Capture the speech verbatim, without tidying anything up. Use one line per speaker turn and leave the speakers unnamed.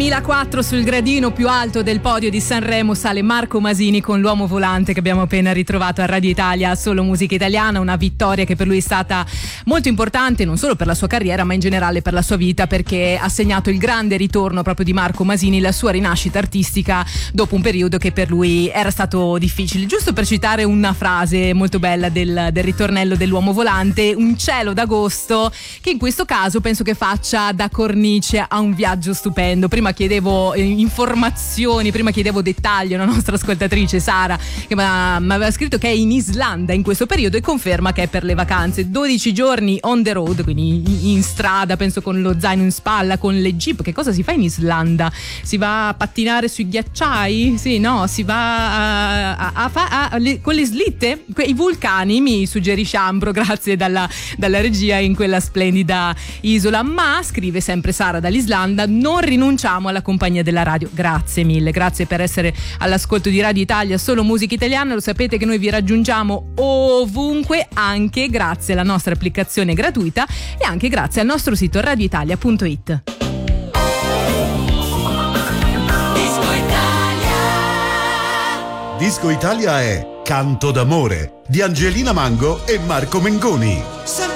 duemilaquattro sul gradino più alto del podio di Sanremo sale Marco Masini con L'uomo volante che abbiamo appena ritrovato a Radio Italia, solo musica italiana, una vittoria che per lui è stata molto importante non solo per la sua carriera ma in generale per la sua vita, perché ha segnato il grande ritorno proprio di Marco Masini, la sua rinascita artistica dopo un periodo che per lui era stato difficile. Giusto per citare una frase molto bella del, del ritornello dell'uomo volante, un cielo d'agosto che in questo caso penso che faccia da cornice a un viaggio stupendo. Prima chiedevo eh, informazioni, prima chiedevo dettagli a una nostra ascoltatrice Sara che mi aveva scritto che è in Islanda in questo periodo e conferma che è per le vacanze. dodici giorni on the road, quindi in, in strada, penso con lo zaino in spalla, con le jeep. Che cosa si fa in Islanda? Si va a pattinare sui ghiacciai? Sì, no, si va a, a, a, a, a le, con le slitte? I vulcani, mi suggerisce Ambro, grazie dalla, dalla regia, in quella splendida isola. Ma, scrive sempre Sara dall'Islanda, non rinunciamo alla compagnia della radio. Grazie mille, grazie per essere all'ascolto di Radio Italia, solo musica italiana. Lo sapete che noi vi raggiungiamo ovunque, anche grazie alla nostra applicazione gratuita e anche grazie al nostro sito radioitalia punto it.
Disco Italia. Disco Italia è Canto d'amore di Angelina Mango e Marco Mengoni.